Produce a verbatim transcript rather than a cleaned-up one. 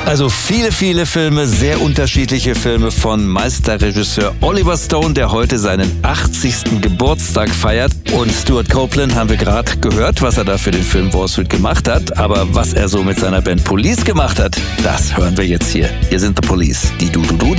Also viele, viele Filme, sehr unterschiedliche Filme von Meisterregisseur Oliver Stone, der heute seinen achtzigsten Geburtstag feiert. Und Stuart Copeland haben wir gerade gehört, was er da für den Film Wall Street gemacht hat. Aber was er so mit seiner Band Police gemacht hat, das hören wir jetzt hier. Hier sind The Police, die Du-Du-Du,